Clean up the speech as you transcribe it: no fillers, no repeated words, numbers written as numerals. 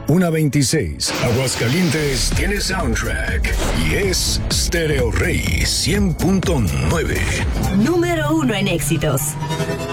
1:26. Aguascalientes tiene soundtrack y es Stereo Rey 100.9. Número 1 en éxitos.